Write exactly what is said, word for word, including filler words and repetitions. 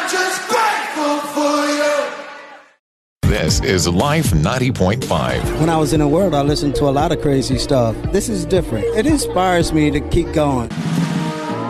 just grateful for you. This is Life ninety point five. When I was in the world, I listened to a lot of crazy stuff. This is different. It inspires me to keep going.